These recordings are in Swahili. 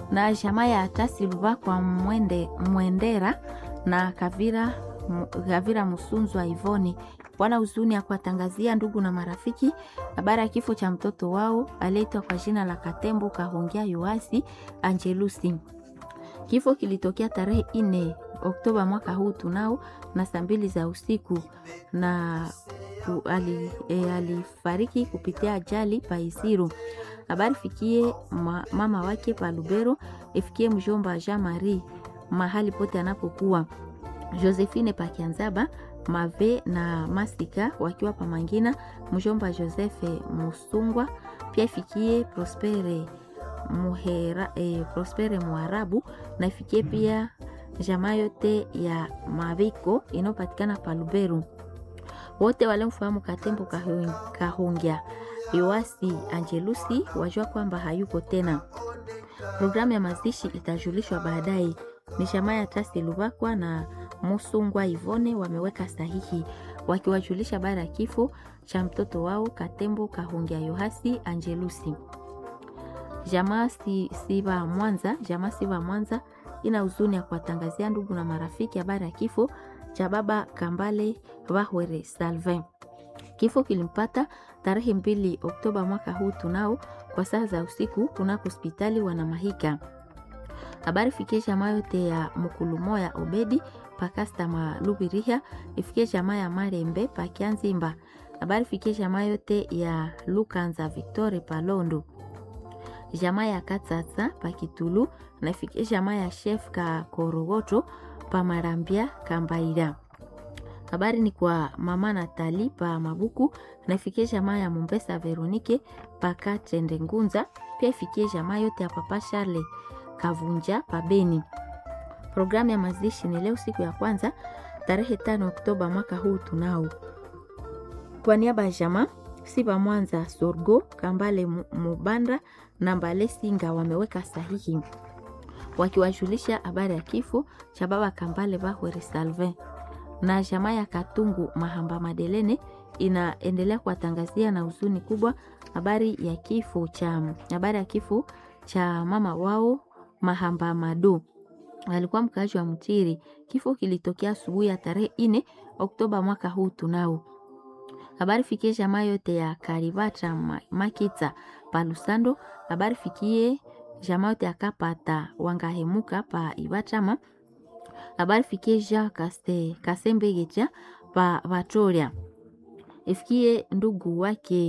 na jamaa ya Tasilva kwa Mwendera na Gavira Musunzwa Ivoni wana huzuni ya kuwatangazia ndugu na marafiki habari ya kifo cha mtoto wao aliyeitwa kwa jina la Katembo Kahongea Yohasi Angelusi. Kifo kilitokea tarehe 4 Oktoba mwaka huu tunao na saa 2 za usiku, na alifariki kupitia ajali pa Isiru. Habari fikie mama wake pa Lubero, ifikie mjomba Jean Marie mahali pote anapokuwa, Josephine pa Kianzaba, Mave na Masika wakiwa pa Mangina, mjomba Joseph Musungwa, pia ifikie Prospere Muarabu, na ifikie pia jamaa yote ya Maviko inopatikana pa Lubero. Wote wale mfahamu Katembo Kahongea Yohasi Angelusi wajua kwamba hayuko tena. Programu ya mazishi itajulishwa baadaye. Ni jamaa ya Tasilva na Musungwa Ivone wameweka sahihi wakiwajulisha habari ya kifo cha mtoto wao Katembo Kahongea Yohasi Angelusi. Jamaa Siva Mwanza ina huzuni ya kuwatangazia ndugu na marafiki habari ya kifo cha baba Kambale Bahwere Salvin. Kifo kilimpata tarehe 2 Oktoba mwaka huu tunao kwa saa za usiku kunako hospitali Wanamahika. Habari fikie jamaa yote ya Mukulumo ya Obedi Pakasta Malubiriha, ifikie jamaa ya Marembe pa Kianzimba. Habari fikie jamaa yote ya Lukanza Victoire Palondo, jamaa ya Katsatsa pa Kitulu, na ifikie jamaa ya Chef ka Korogoto pa Marambia Kambaira. Habari ni kwa mama Natali pa Mabuku, na ifikie jamaa ya Mumbesa Veronike pa Katende Ngunza, pia ifikie jamaa yote ya Papa Charles Kavunja pa Beni. Programu ya mazishi ni leo siku ya kwanza tarehe 5 Oktoba mwaka huu tunao. Kwa niaba ya jamaa Siba Mwanza Sorgo Kambale Mubanda na Mbale Singa wameweka sahihi wakiwajulisha habari ya kifo cha baba Kambale Bahwere Salvin. Na jamaa ya Katungu Mahamba Madelene inaendelea kuwatangazia na huzuni kubwa habari ya kifo cha mama wao Mahamba Madu, alikuwa mkaaji wa Mtiri. Kifo kilitokea asubuhi ya tarehe 4 Oktoba mwaka huu tunao. Habari fikie jamaa yote ya Karibata Makita Palusando. Habari fikie jamaa yote ya Kapata Wangahemuka pa Ibatama. Habari fikie Jacques Kasembe Gecha pa Vatoria. Ifikie ndugu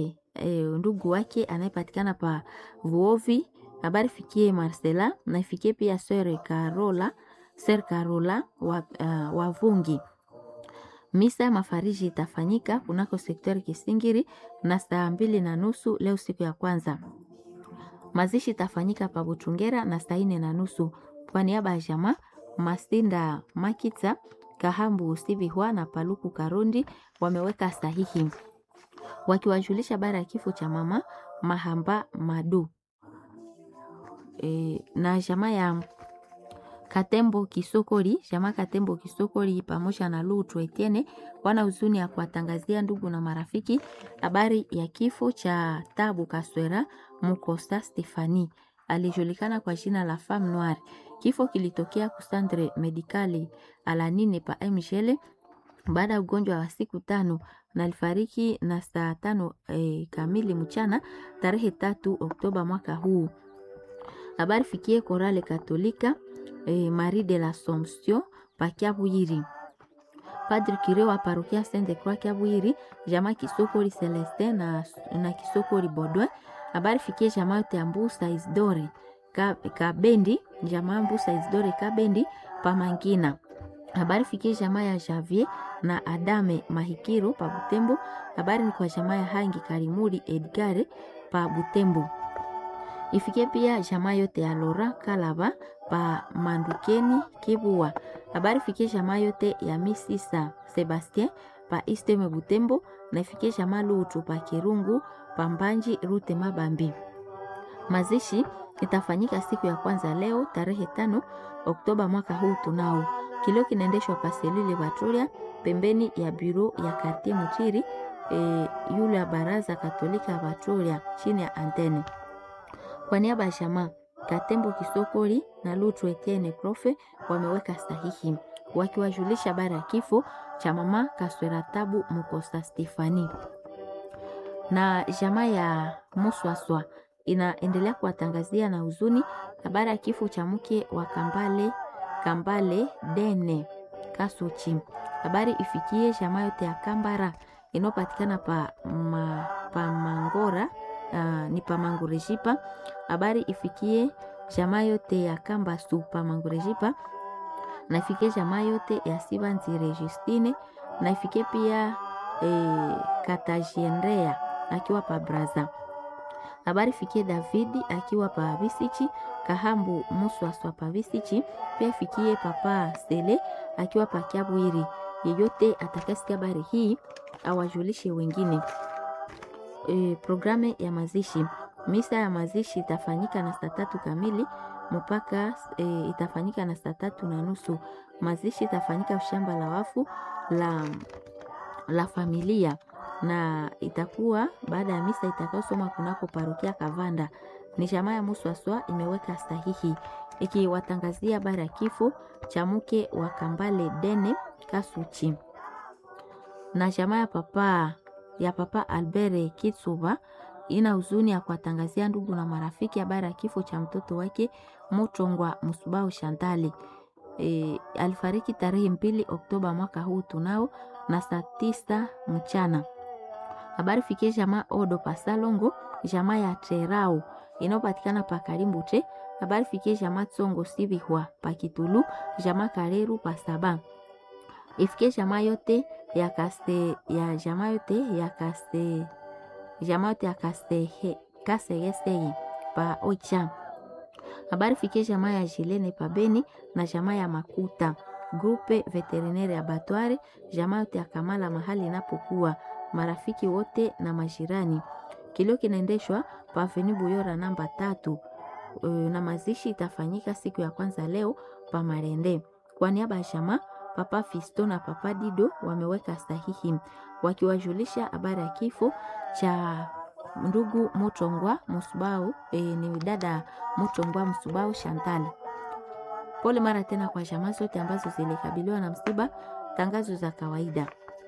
wake anayepatikana pa Vuovi. Habari fikie Marcela, na ifikie pia Sir Carola wa Vungi. Misa ya mafariji itafanyika kunako sektori Kisingiri na saa 2:30 leo siku ya kwanza. Mazishi itafanyika pa Butungera na saa 4:30. Kwa niaba ya jamaa Masinda Makita Kahambu Sivihwa na Paluku Karundi wameweka sahihi wakiwajulisha habari ya kifo cha mama Mahamba Madu. Na jamaa ya Katembo Kisokori pamoja na Lutu Etienne wana huzuni ya kuwatangazia ndugu na marafiki habari ya kifo cha Tabu Kaswera Mukosa Stefani, alijulikana kwa jina la Femme Noire. Kifo kilitokea kusandre medikali Alanine pa Mjele baada ya ugonjwa wa siku 5, na alifariki na saa 5 kamili mchana tarehe 3 Oktoba mwaka huu. Habari fikie Korale Katolika Marie de l'Assomption pa Kiabuyiri. Padre Kire wa parokia Sainte Croix Kiabuyiri, jamaa Kisokori Celestin na Kisokori Bodwe. Habari fikie jamaa yote ya Mbusa Isidore Kabendi, jamaa Mbusa Isidore Kabendi pa Mangina. Habari fikie jamaa ya Javier na Adame Mahikiro pa Butembo. Habari ni kwa jamaa ya Hangi Karimuri Edgare pa Butembo. Ifikie pia jamaa yote ya Lora Kalaba pa Mandukeni Kibua. Habari fikie jamaa yote ya Misisa Sebastien pa Isteme Butembo, na ifikie jamaa Lutu pa Kirungu pa Mbanji Rute Mabambi. Mazishi itafanyika siku ya kwanza leo tarehe 5 Oktoba mwaka huu tunao. Kilio kinaendeshwa pa Selile Batoria pembeni ya biro ya Quartier Mutiri yule ya Baraza Katolika ya Batoria chini ya antene. Kwa niaba ya jamaa Katembo Kisokoli na Lutu Etienne Profe wameweka sahihi wakiwajulisha habari ya kifo cha mama Kaswera Tabu Mukosa Stefani. Na jamaa ya Muswaswa inaendelea kuwatangazia na huzuni habari ya kifo cha mke wa Kambale Dene Kasuchi. Habari ifikie jamaa yote ya Kambara inayopatikana pa Mangora, ni pa Mangurejipa. Habari ifikie jamaa yote ya Kambasu pa Mangurejipa, na ifikie jamaa yote ya Sibanzire Justine, na ifikie pia Katajiendea akiwa pa Braza. Habari ifikie Davidi akiwa pa Bisichi, Kahambu Muswaswa pa Bisichi, pia ifikie papa Sele akiwa pa Kiabwiri. Yeyote atakasikia habari hii awajulishe wengine. Programu ya mazishi. Misa ya mazishi itafanyika na saa 3 kamili mpaka itafanyika na saa 3:30. Mazishi itafanyika shamba la wafu la familia, na itakuwa baada ya misa itakayosoma kunako parokia Kavanda. Ni jamaa ya Muswaswa imeweka sahihi ikiwatangazia habari ya kifo cha mke wa Kambale Dene Kasuchi. Na jamaa ya papa Albert Kitsuba ina huzuni ya kuwatangazia ndugu na marafiki habari ya kifo cha mtoto wake Mutongwa Musubao Shantali. Alifariki tarehe 2 Oktoba mwaka huu tunao na saa 9 mchana. Habari fikie jamaa Odo Pasalongo, jamaa ya Terao inayopatikana pa Karimbute. Habari fikie jamaa Tsongo Sibihwa pa Kitulu, jamaa Kareru pa Saba. Ifikie jamaa yote ya Kaste ya jamaa yote ya Kasegese pa Ocha. Habari fikie jamaa ya Jilene pa Beni na jamaa ya Makuta. Grupe veterinaire abattoir, jamaa yote ya Kamala mahali inapokuwa, marafiki wote na majirani. Kilio kinaendeshwa pa Avenue Buyora namba 3. Na mazishi itafanyika siku ya kwanza leo pa Marende. Kwa niaba ya jamaa, papa Fisto na papa Dido wameweka sahihi wakiwajulisha habari ya kifo cha ndugu Mutongwa Musubao, ni dada Mutongwa Musubao Shantali. Pole mara tena kwa jamaa zote ambazo zilikabiliwa na msiba. Tangazo za kawaida.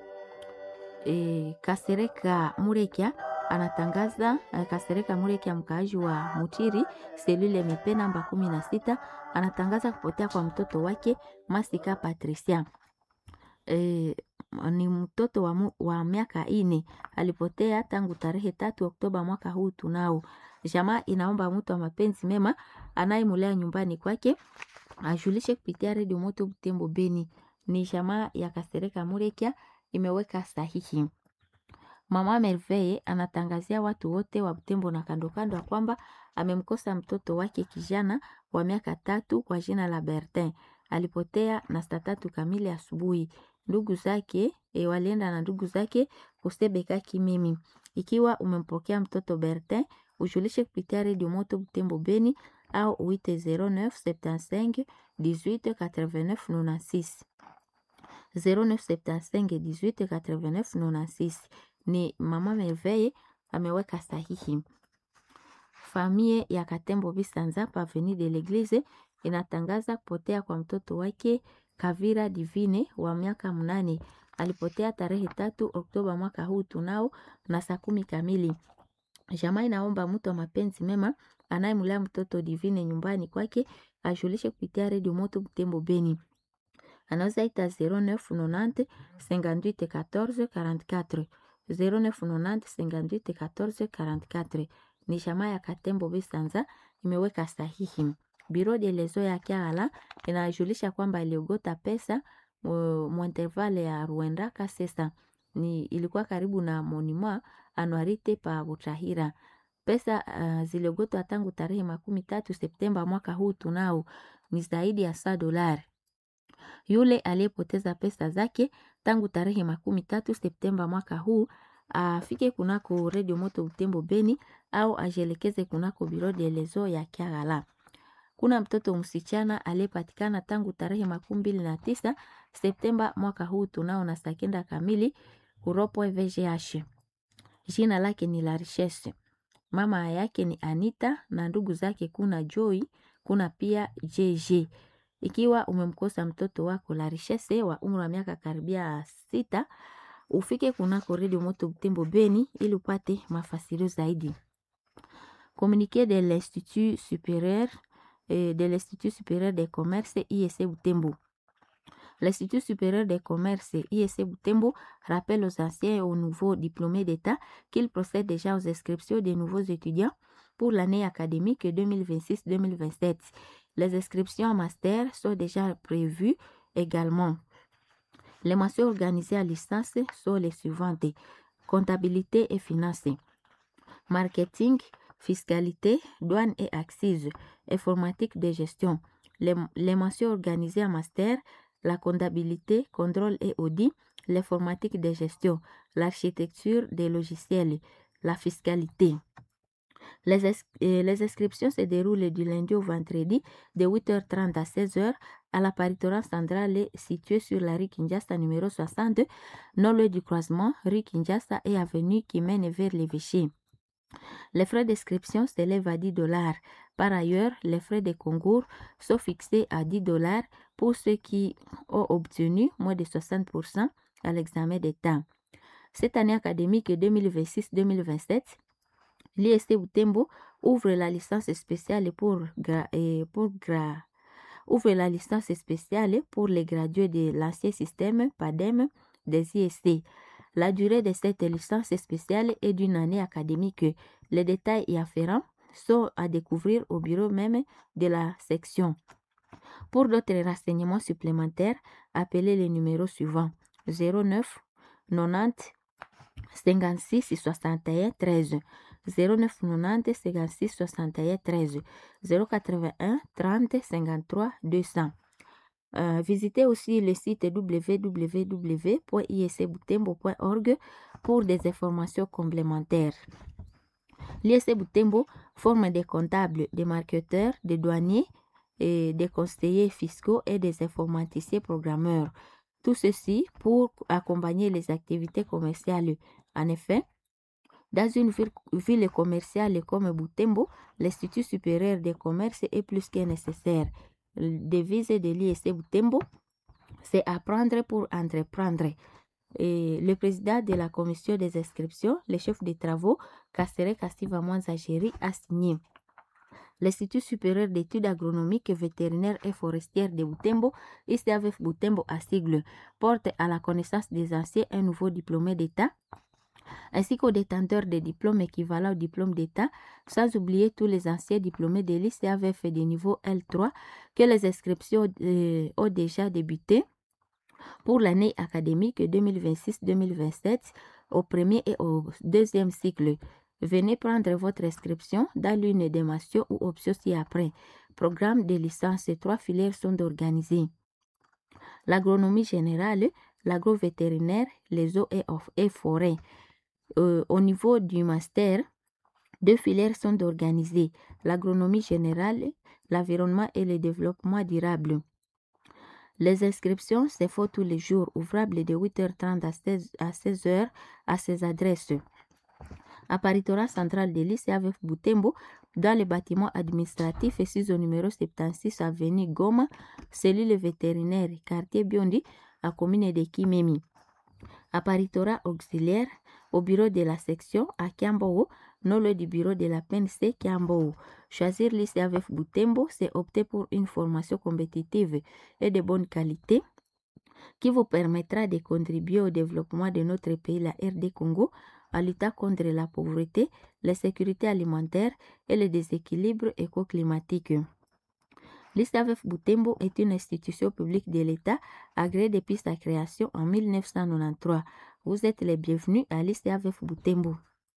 Kasereka Murekia anatangaza, Kasereka Murekia mkaaji wa Mutiri selule mipe namba 16 anatangaza kupotea kwa mtoto wake Masika Patricia. Ni mtoto wa miaka 4, alipotea tangu tarehe 3 Oktoba mwaka huu tunao. Jamaa inaomba mtu wa mapenzi mema anayemulea nyumbani kwake ajulishe kupitia Radio Moto Butembo Beni. Ni jamaa ya Kasereka Murekia imeweka sahihi. Mama Merveille anatangazia watu wote wa Butembo na kando kando kwamba amemkosa mtoto wake kijana wa miaka 3 kwa jina la Bertin. Alipotea na saa 3 kamili asubuhi. Ndugu zake walienda na ndugu zake Kusebeka Kimimi. Ikiwa umempokea mtoto Bertin, ujulishe kupitia Radio Moto Butembo Beni au uite 0975 18 89 96. 0975 18 89 96. Ni Mama Merveille ameweka sahihi. Famille ya Katembo Bisanza pa Avenue de l'Eglise inatangaza kupotea kwa mtoto wake Kavira Divine wa miaka 8. Alipotea tarehe 3 Oktoba mwaka huu tunao na saa 10 kamili. Jamaa inaomba mtu wa mapenzi mema anayemlea mtoto Divine nyumbani kwake ajulishe kupitia Radio Moto Butembo Beni. Anaweza ita 0990 58 14 44 0990 58 14 44. Ni jamaa ya Katembo Bisanza imeweka sahihi. Biro de lezo ya Kiala inajulisha kwamba iliogota pesa mwintervale ya Ruenda Kasesa, ni ilikuwa karibu na monima anuarite pa Butahira. Pesa ziliogotwa tangu tarehe 13 Septemba mwaka huu tunao ni zaidi ya $100. Yule aliyepoteza pesa zake tangu tarehe 13 Septemba mwaka huu afike kunako Radio Moto Butembo Beni au ajelekeze kunako biro de lezo ya Kiala. Kuna mtoto msichana aliyepatikana tangu tarehe 29 Septemba mwaka huu tunao na saa 9 kamili kuropo VGH. Jina lake ni La Richesse. Mama yake ni Anita na ndugu zake kuna Joy, kuna pia JJ. Ikiwa umemkosa mtoto wako la richesse wa umri wa miaka karibia 6, ufike kunako Radio Moto Butembo Beni ili upate mafasirio zaidi. Communiqué de l'Institut supérieur des commerces ISC Butembo. L'Institut supérieur des commerces ISC Butembo rappelle aux anciens et aux nouveaux diplômés d'État qu'ils procèdent déjà aux inscriptions des nouveaux étudiants pour l'année académique 2026-2027. Les inscriptions en master sont déjà prévues également. Les mentions organisées à licence sont les suivantes: comptabilité et finance, marketing, fiscalité, douane et accises, informatique de gestion. Les mentions organisées en master: la comptabilité, contrôle et audit, l'informatique de gestion, l'architecture des logiciels, la fiscalité. Les inscriptions se déroulent du lundi au vendredi de 8h30 à 16h à la paritorat centrale située sur la rue Kinshasa numéro 60, non loin du croisement rue Kinshasa et avenue qui mène vers l'évêché. Les frais d'inscription s'élèvent à $10. Par ailleurs, les frais de concours sont fixés à $10 pour ceux qui ont obtenu moins de 60% à l'examen d'État. Cette année académique 2026-2027, l'ISC Butembo ouvre la licence spéciale pour les gradués de l'ancien système PADEM des ISC. La durée de cette licence spéciale est d'une année académique. Les détails y afférents sont à découvrir au bureau même de la section. Pour d'autres renseignements supplémentaires, appelez les numéros suivants: 09 90 56 61 13, 09 90 56 61 13, 081 30 53 200. Visitez aussi le site www.iscbutembo.org pour des informations complémentaires. L'ISC Butembo forme des comptables, des marketeurs, des douaniers, et des conseillers fiscaux et des informaticiens programmeurs. Tout ceci pour accompagner les activités commerciales. En effet, dans une ville commerciale comme Butembo, l'Institut supérieur des commerces est plus que nécessaire. La devise de l'ISC Butembo, c'est apprendre pour entreprendre. Et le président de la commission des inscriptions, le chef des travaux, Kassere Kassiva Mwanzageri, a signé. L'Institut supérieur d'études agronomiques, vétérinaires et forestières de Butembo, ICAVF Butembo à sigle, porte à la connaissance des anciens un nouveau diplômé d'État, ainsi qu'aux détenteurs de diplômes équivalents au diplôme d'État, sans oublier tous les anciens diplômés de l'ICAVF de niveau L3 que les inscriptions ont déjà débuté pour l'année académique 2026-2027 au premier et au deuxième cycle. Venez prendre votre inscription dans l'une des mentions ou options ci-après. Programme de licence, 3 filières sont organisées: l'agronomie générale, l'agrovétérinaire, les eaux et forêts. Au niveau du master, 2 filières sont organisées: l'agronomie générale, l'environnement et le développement durable. Les inscriptions se font tous les jours, ouvrables de 8h30 à 16h à ces adresses: à paritorat central de l'ICAVF Butembo, dans le bâtiment administratif et 6 au numéro 76 avenue Goma, cellule vétérinaire, quartier Biondi, à commune de Kimemi. À paritorat auxiliaire, au bureau de la section à Kiambou, non loin du bureau de la PNC Kiambou. Choisir l'ICAVF Butembo, c'est opter pour une formation compétitive et de bonne qualité qui vous permettra de contribuer au développement de notre pays, la RD Congo, à lutter contre la pauvreté, la sécurité alimentaire et le déséquilibre écoclimatique. L'ICAVF Butembo est une institution publique de l'État agréée depuis sa création en 1993. Vous êtes les bienvenus à l'ICAVF Butembo.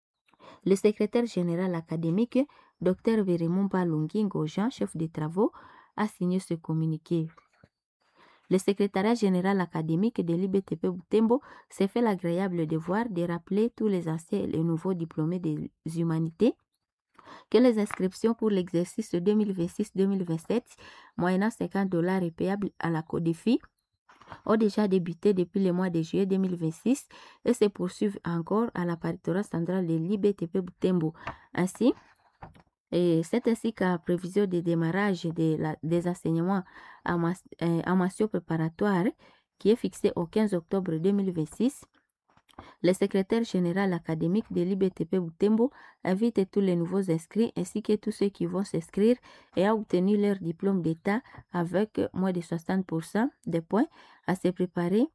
Le secrétaire général académique, Dr Vérémon Balungingo Jean, chef des travaux, a signé ce communiqué. Le secrétariat général académique de l'IBTP Butembo s'est fait l'agréable devoir de rappeler tous les anciens et les nouveaux diplômés des humanités que les inscriptions pour l'exercice 2026-2027, moyennant $50 est payable à la CODEFI ont déjà débuté depuis le mois de juillet 2026 et se poursuivent encore à la paritorat centrale de l'IBTP Butembo. Ainsi, c'est ainsi qu'à prévision de démarrage des enseignements en mention préparatoire qui est fixé au 15 octobre 2026, le secrétaire général académique de l'IBTP Butembo invite tous les nouveaux inscrits ainsi que tous ceux qui vont s'inscrire et à obtenir leur diplôme d'État avec moins de 60% des points à se préparer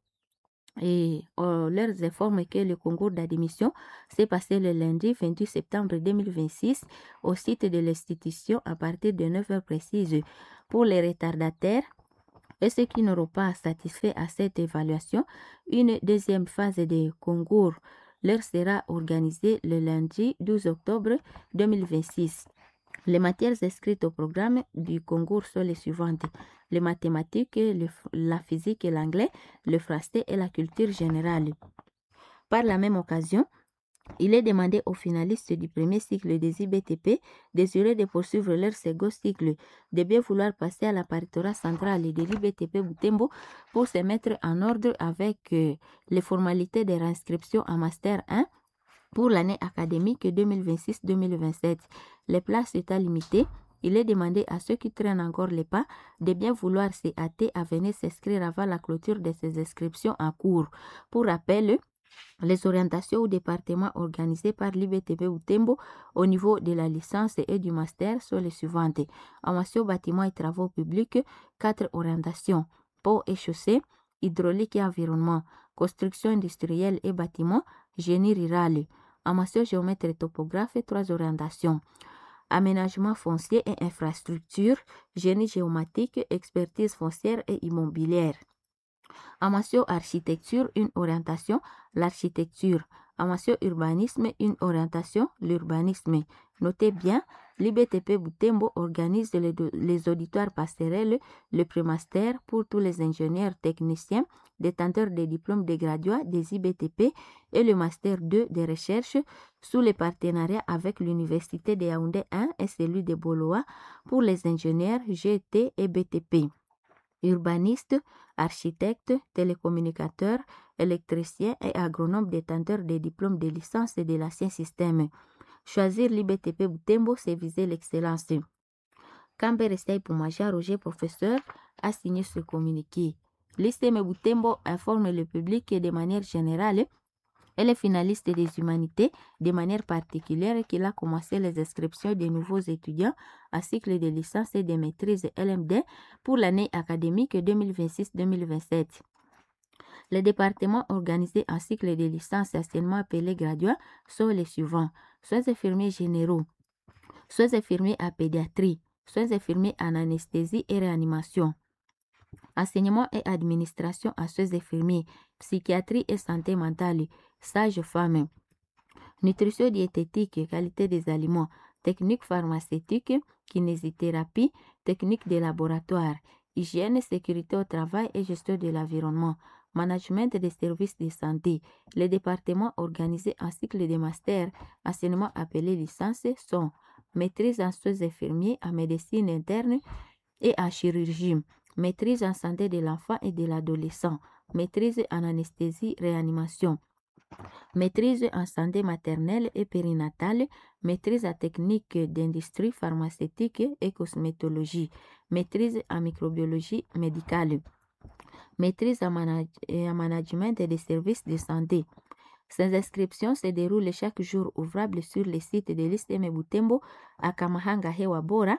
et on leur informe que le concours d'admission s'est passé le lundi 28 septembre 2026 au site de l'institution à partir de 9h précises. Pour les retardataires et ceux qui n'auront pas satisfait à cette évaluation, une deuxième phase de concours leur sera organisée le lundi 12 octobre 2026. Les matières inscrites au programme du concours sont les suivantes: les mathématiques, la physique et l'anglais, le français et la culture générale. Par la même occasion, il est demandé aux finalistes du premier cycle des IBTP désireux de poursuivre leur second cycle de bien vouloir passer à la paritorat centrale de l'IBTP Butembo pour se mettre en ordre avec les formalités de réinscription en Master 1 pour l'année académique 2026-2027. Les places étant limitées, il est demandé à ceux qui traînent encore les pas de bien vouloir se hâter à venir s'inscrire avant la clôture de ces inscriptions en cours. Pour rappel, les orientations au département organisées par l'IBTP Butembo au niveau de la licence et du master sont les suivantes: en mention bâtiments et travaux publics, 4 orientations: ponts et chaussées, hydraulique et environnement, construction industrielle et bâtiments, génie rural. En mention géomètre et topographe, 3 orientations: aménagement foncier et infrastructure, génie géomatique, expertise foncière et immobilière. En mention architecture, une orientation, l'architecture. En mention urbanisme, une orientation, l'urbanisme. Notez bien, l'IBTP Butembo organise les auditoires passerelles, le prémaster pour tous les ingénieurs techniciens, détenteurs des diplômes de graduats des IBTP et le master 2 de recherche sous les partenariats avec l'Université de Yaoundé 1 et celui de Boloa pour les ingénieurs GT et BTP. Urbanistes, architectes, télécommunicateurs, électriciens et agronomes détenteurs des diplômes de licence et de l'ancien système. Choisir l'IBTP Butembo, c'est viser l'excellence. Camber Essaye Poumaja Roger, professeur, a signé ce communiqué. L'ISTM Butembo informe le public de manière générale et les finalistes des humanités de manière particulière qu'il a commencé les inscriptions des nouveaux étudiants à cycle de licence et de maîtrise LMD pour l'année académique 2026-2027. Les départements organisés en cycle de licence anciennement appelés graduats sont les suivants: soins infirmiers généraux, soins infirmiers à pédiatrie, soins infirmiers en anesthésie et réanimation, enseignement et administration à soins infirmiers, psychiatrie et santé mentale, sage-femme, nutrition diététique, qualité des aliments, technique pharmaceutique, kinésithérapie, technique de laboratoire, hygiène, sécurité au travail et gestion de l'environnement, management des services de santé. Les départements organisés en cycle de master, anciennement appelés licence, sont maîtrise en soins infirmiers, en médecine interne et en chirurgie, maîtrise en santé de l'enfant et de l'adolescent, maîtrise en anesthésie réanimation, maîtrise en santé maternelle et périnatale, maîtrise en technique d'industrie pharmaceutique et cosmétologie, maîtrise en microbiologie médicale, maîtrise en management des services de santé. Ces inscriptions se déroulent chaque jour ouvrable sur le site de l'ISTM Butembo à Kamahanga Hewa Bora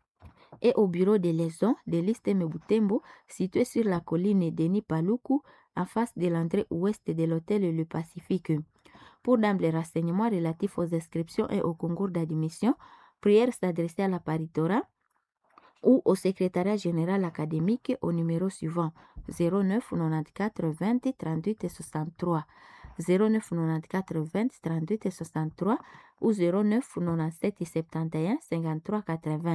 et au bureau de liaison de l'ISTM Butembo situé sur la colline Denis Paluku en face de l'entrée ouest de l'hôtel Le Pacifique. Pour d'ample renseignements relatifs aux inscriptions et au concours d'admission, prière s'adresser à la paritorat ou au secrétariat général académique au numéro suivant 09 94 20 38 63, 09 94 20 38 63 ou 09 97 71 53 80.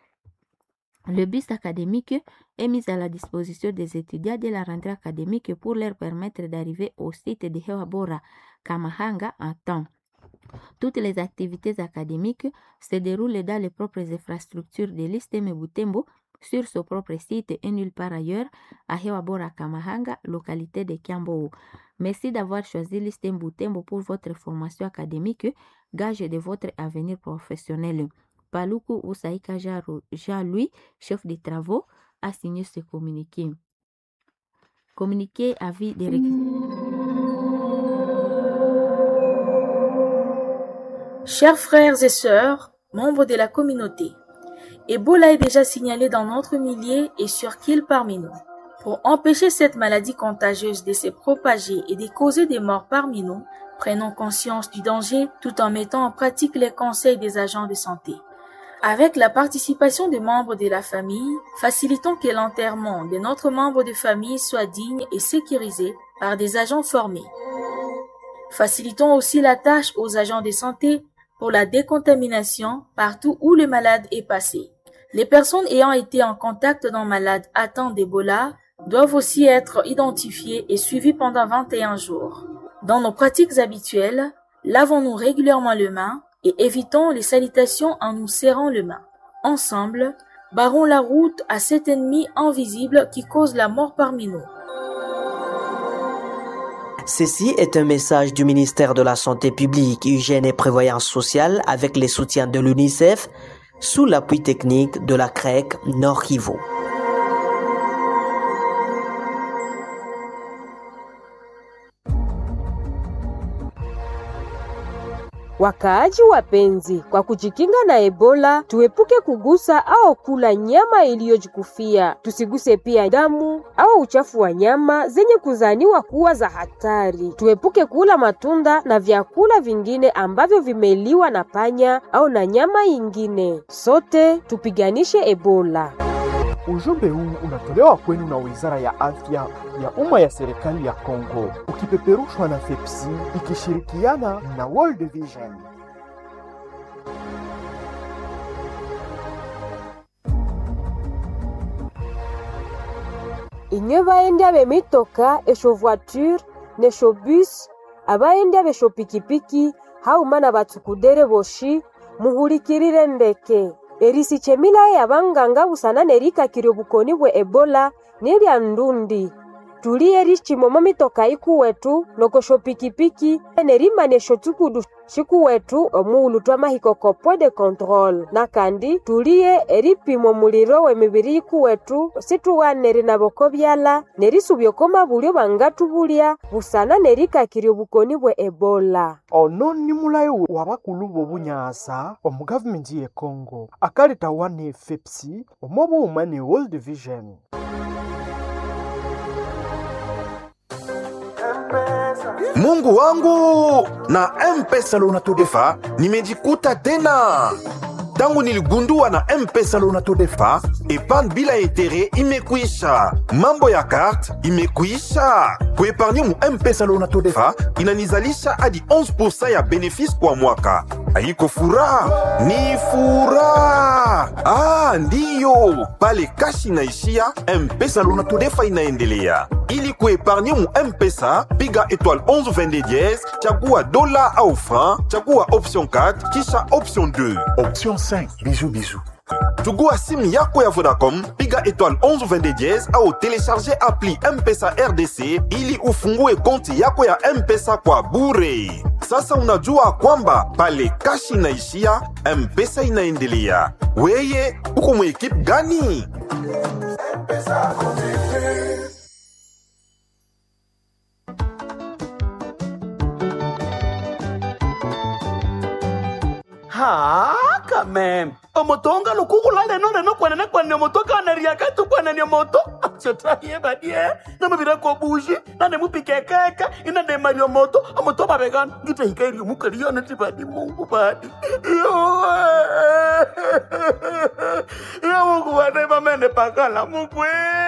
Le bus académique est mis à la disposition des étudiants de la rentrée académique pour leur permettre d'arriver au site de Hewa Bora Kamahanga en temps. Toutes les activités académiques se déroulent dans les propres infrastructures de l'ISTM Butembo sur son propre site et nulle part ailleurs à Hewa Bora Kamahanga, localité de Kiambo. Merci d'avoir choisi l'ISTEM Butembo pour votre formation académique, gage de votre avenir professionnel. Paluku Usaika Jean-Louis, chef des travaux, a signé ce communiqué. Communiqué avis des Chers frères et sœurs, membres de la communauté, Ebola est déjà signalé dans notre millier et sur qu'il parmi nous. Pour empêcher cette maladie contagieuse de se propager et de causer des morts parmi nous, prenons conscience du danger tout en mettant en pratique les conseils des agents de santé. Avec la participation des membres de la famille, facilitons que l'enterrement de notre membre de famille soit digne et sécurisé par des agents formés. Facilitons aussi la tâche aux agents de santé pour la décontamination partout où le malade est passé. Les personnes ayant été en contact d'un malade atteint d'Ebola doivent aussi être identifiées et suivies pendant 21 jours. Dans nos pratiques habituelles, lavons-nous régulièrement les mains et évitons les salutations en nous serrant les mains. Ensemble, barrons la route à cet ennemi invisible qui cause la mort parmi nous. Ceci est un message du ministère de la Santé publique, Hygiène et Prévoyance sociale avec les soutiens de l'UNICEF sous l'appui technique de la CREC Nord Kivu. Wakaaji wapenzi, kwa kujikinga na Ebola, tuepuke kugusa au kula nyama iliyojikufia. Tusiguse pia damu au uchafu wa nyama zenye kuzaniwa kuwa za hatari. Tuepuke kula matunda na vyakula vingine ambavyo vimeliwa na panya au na nyama ingine. Sote tupiganishe Ebola. Ujumbe huu unatolewa kwenu na Wizara ya Afya ya Umma ya Serikali ya Kongo, ukipeperushwa na FEPSI ikishirikiana na World Vision. Inyo baendi abemitoka esho voiture nesho bus abaendi abesho pikipiki haumana batukudere boshi muhulikirire ndeke. Erisi chemila ya banganga busana nerika kirobukoni bwe Ebola nilya ndundi. Tulie richi momo mitoka iku wetu nokosho pikipiki nerima nesho tukudu shiku wetu omuulu twamahiko kopo de control. Na kandi tulie eripimo muliro wemibiri iku wetu situwaneri na boko byala nerisubiyokoma bulyo bangatu bulya busana nerika kirobukoni bwe Ebola. Ono ni mulayo wabakulu bobunyasa omu government ye Kongo akaleta wane FEPSI omobo umane World Vision. Mungu wangu, na M-Pesa Lonato-Defa nimejikuta tena. Tangu niligundua na M-Pesa Lonato-Defa, epargne bila etere imekuisha. Mambo ya kart imekuisha. Kuepargne mu M-Pesa Lonato-Defa inanizalisha hadi 11% ya benefisi kwa mwaka. Haiko furaha, ni furaha. Ndiyo, pale kashi inaishia, M-Pesa Lonato-Defa inaendelea. Ili kuepargne mu M-Pesa, piga étoile 11 22 dièse, chagua dola au franc, chagua option 4, kisha option 2. Option 5, bisous. Chugua simu yako ya Vodacom, piga étoile 11 22 dièse au télécharger appli M-Pesa RDC ili ufungue konti yako ya M-Pesa kwa bure. Sasa unajua kwamba pale kashi inaishia, M-Pesa inaendelea. Weye, uko mu ekipe gani? M-Pesa continue. Quand même. Omotonga lukugula leno kwenene motoka na riaka tu kwenene moto. Chotraye badie. Na mabira ko buji, na ne mupike kaka, ina ne mario moto, omoto babegan. Gite hikairi mukaliyo na tibadi Mungu badi. Yo Mungu bade mamene pakala mukwe.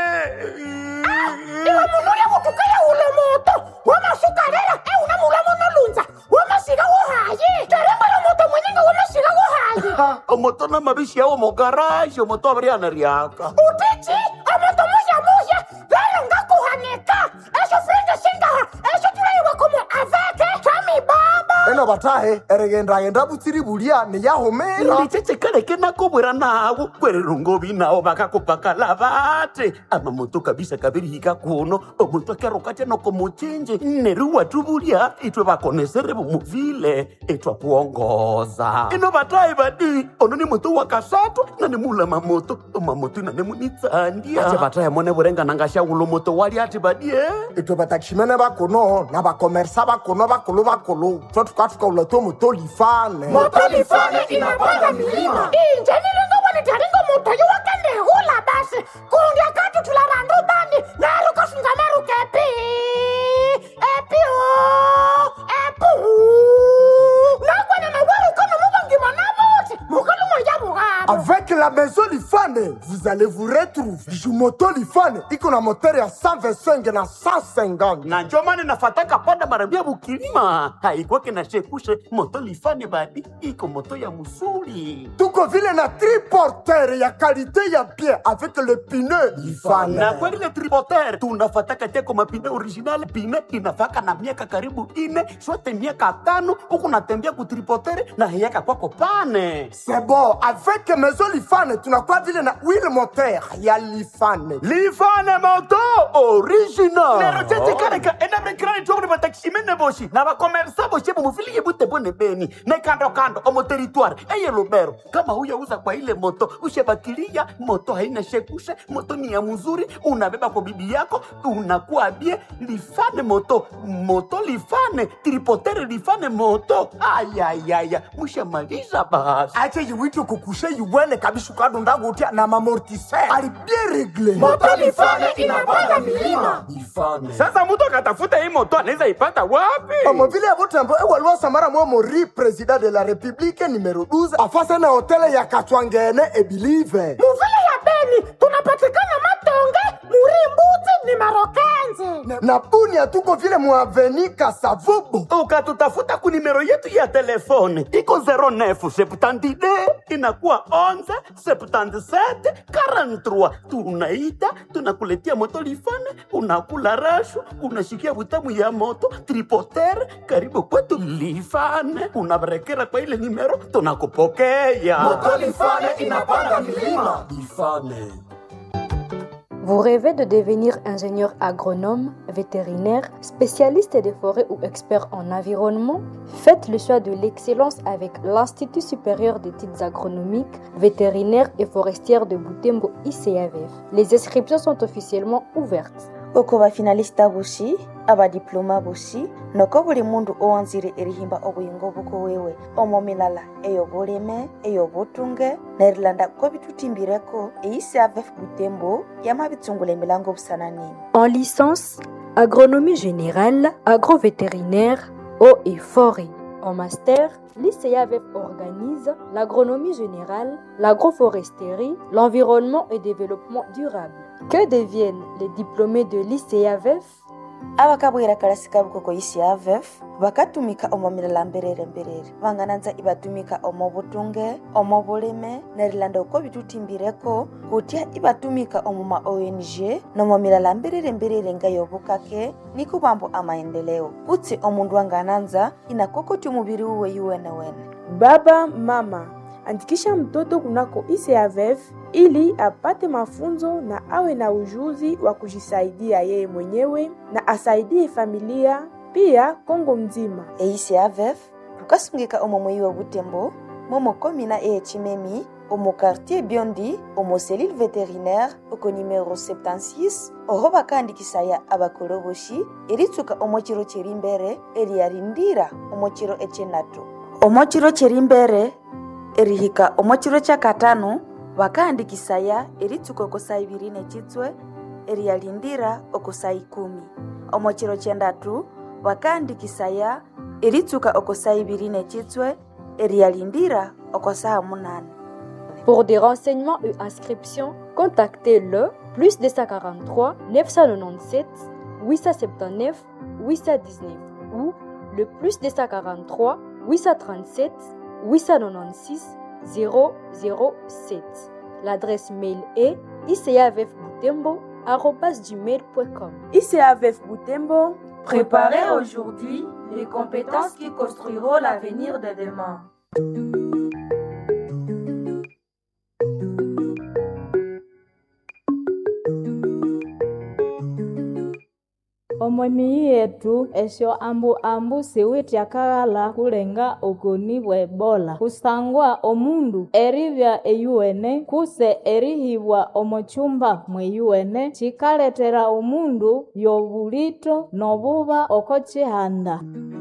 Iwa munuri kutukaya ule moto. Wama sukarela, unamula monolunza. Wama siga wohaye. Teremba yo moto mwenyinga wama siga wohaye. Omoto na mabishi ya omo garage, omoto abriana riaka. Utichi, omoto muja. Vero ngaku haneka. Eso frente singaha. Eso turaiwa como aveke. Tami baba. Eno batahe, eregenda butsiri bulia ni yahomera. Ndicheche leke nakobwera nawo kwererungobi nawo bakakupakala bate amamoto kabisa kabirihika kuno omuntu akerokatia nokomuchinji neru watubulya itwe bakonesere bumuvile itwa kuongoza ino batai badi ono ni moto wakasatu na ni mula mamoto mamoto na ni munitsandia acha batai mone burenga nangasha ulo moto wali ati badi itwe batakishimene bakono na bakomersa bakono bakolo tukatuka ulato moto lifane inapanda milima inje nilinga wanitaringa moto yuwakende hula basi kundia katu tularandu bandi naruka sungameru kepi epi nakwana na waru kama mubangi manabuti mukalu mojabu gabo. Avec la maison Lifane, vous allez vous retrouver. Jumoto Lifane, iko na moteur ya 125 na 150. Na njomani nafataka panda marambia bukilima. Haikuweke na shekushe moto Lifane badi, iko moto ya musuli. Tuko vile na triporteur ya qualité ya bien avec le pneu Lifane. Na kweli le triporteur, tunafataka teko mapine original, pine inafaka na miaka karibu 4, sote miaka 5, huku natembea ku triporteur na hiyaka kwako pane. C'est bon, avec maison Lifane, tunakuwa vile na wheel moteur ya Lifane. Lifane moto original. Nero tete kareka ena mekrani chokre batakishimene boshi. Na bakomersa boshi bumufili yebute bone beni. Na kando omo territoire. Eye Lubero. Kama huya uza kwa ile moto. Ushe bakilia. Moto haina shekushe. Moto ni ya mzuri. Unabeba kwa bibi yako. Unakuwa bie. Lifane moto. Moto Lifane. Tripotere Lifane moto. Ayayaya. Musha maliza basi. Ache yiwitu kukushe yuwene kabishu kado ndago utia na mamortiseur. Ali bien réglé. Moto Lifane inapanda milima. Lifane. Sasa mtu akatafuta hii moto anaweza ipata wapi? Omo vile ya vote ambo ewa luwa samara mori président de la république numéro 12 afasa na hotele ya Katwangene e Believe. Muvile ya Beni tunapatikana Matonge Murimbuti ni Marokenzi. Na Bunia tuko vile muaveni Kasavubu. Ukatutafuta ku nimero yetu ya telefone iko 0972 inakuwa 11 77 43. Tunaita tunakuletea moto Lifane, unakula rashu, unashikia butamu ya moto tripoter karibu kwetu Lifane, unabarekera kwa ile nimero tunakupokea. Moto Lifane inapanda milima. Lifane. Vous rêvez de devenir ingénieur agronome, vétérinaire, spécialiste des forêts ou expert en environnement? Faites le choix de l'excellence avec l'Institut supérieur d'études agronomiques, vétérinaires et forestières de Butembo ICAVF. Les inscriptions sont officiellement ouvertes. Oko bafinalista boshi abadiploma boshi noko buli mundu owanzire erihimba obuyingo buko wewe omomilala eyoboleme eyobutunge nerilanda ko bitutimbireko ICAVF Butembo yamabitsungula emilango busanani. En licence, agronomie générale, agrovétérinaire, eau et forêt. En master, l'ICAVF organise l'agronomie générale, l'agroforesterie, l'environnement et développement durable. Que deviennent les diplômés de l'ICAVF? Abakabwera kalasika bukoko ICAVF bakatumika omomilala mberere bangananza ibatumika omobutunge omobuleme nerilanda uko bitutimbireko kutia ibatumika omuma ONG nomomilala mberere ngayobukake nikubambo amaendeleo kutsi omundu wangananza inakokoti umubiri uwe yuwene. Baba, mama, andikisha mtoto kunako ICAVF ili apate mafunzo na awe na ujuzi wa kujisaidia yeye mwenyewe na asaidie familia pia Kongo mzima. ICAVF tukasungika omomwe wa Butembo momo komina Chimemi omo quartier Biondi omo cellule vétérinaire oko numéro 76 oho bakandikisaya abakoloboshi eritsuka omo chiro cherimbere eriyarindira omo chiro echenatu omo chiro cherimbere erihika omo chiro chakatano bakandikisaya eritsuka okosa 2 nechitswe eriyalindira okosa 10 omo chiro chendatu bakandikisaya eritsuka okosa 2 nechitswe eriyalindira okosa 8. Pour des renseignements et inscriptions, contactez le +243 997 879 819 ou le +243 837 896 007. L'adresse mail est icavfbutembo@gmail.com. ICAVF Butembo, préparez aujourd'hui les compétences qui construiront l'avenir de demain. omwemiyi yetu esyo ambu siwityakaghala kulenga okoni bwebola kusangwa omundu eribya eyuwene kuse erihibwa omuchumba mweyuwene chikaletera omundu yobulito nobuba oko chihanda.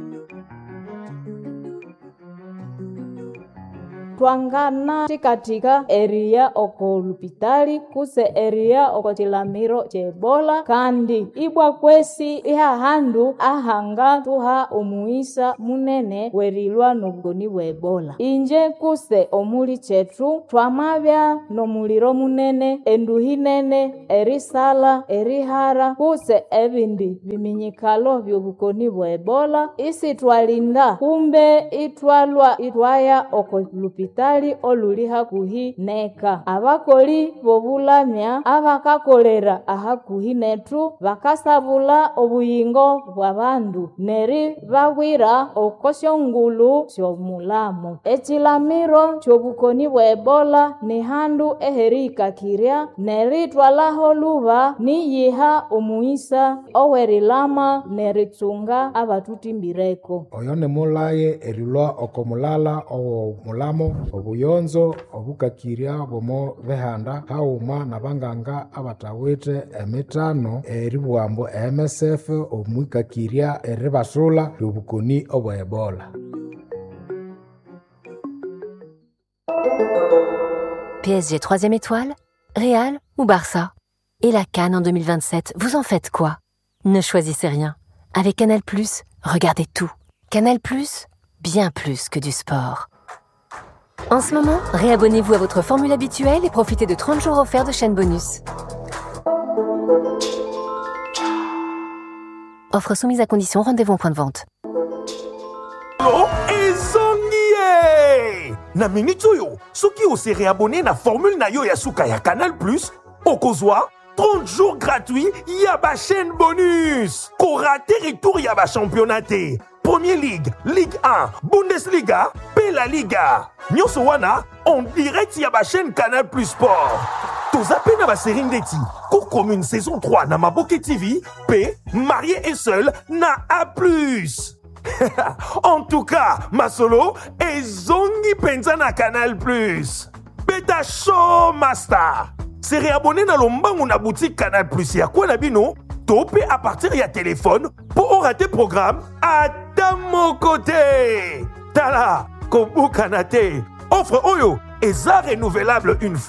Twangana tikatika eria oko lupitali kuse eria oko chilamiro chebola kandi ibwa kwesi ihahandu ahanga tuha omuisa munene werilwa nobugoni bwebola. Inje kuse omuli chetu twamabya nomuliro munene enduhinene erisala erihara kuse ebindi biminyikalo byobugoni bwebola isi twalinda kumbe itwaya oko lupitali oluli hakuhi neka. Abakoli bobulamya abakakolera ahakuhi netu bakasabula obuyingo bw'abandu neri bawira okosyongulu syomulamo. Echilamiro kyobukoni bw'ebola ni handu eherikakirya neri twalaho luba niyiha omuisa owerilama neritsunga abatutimbireko. Oyo ne mulaye erilwa okomulala owo mulamo obuyonzo obukakirya bomo behanda hauma nabanganga abatawite emitano eribwambo MSF omwikakirya eribasula lyobukoni obwebola. PSG 3e étoile, Real ou Barça? Et la CAN en 2027, vous en faites quoi? Ne choisissez rien. Avec Canal+, regardez tout. Canal+, bien plus que du sport. En ce moment, réabonnez-vous à votre formule habituelle et profitez de 30 jours offerts de chaîne bonus. Offre soumise à condition, rendez-vous en point de vente. Na minute oyo, soki ose réabonné na formule na yo ya suka ya Canal+, okozwa 30 jours gratuits ya ba chaîne bonus. Ko raté retour ya ba championnat te. Premier Ligue, Ligue 1, Bundesliga, pe la Liga. Nyonso wana en direct ya ba chaîne Canal+ Sport. Tozape na ba série ndeti. Cour commune saison 3 na Maboke TV, pe Marié et seul na A+. En tout cas, Masolo et Zongi penza na Canal+. Beta Show Master. C'est réabonné na lombangu na boutique Canal+. Ya kwa na bino, topé à partir ya téléphone pour rater programme à mon côté. Tala, Kobu Kanate. Offre Oyo, et ça renouvelable une fois.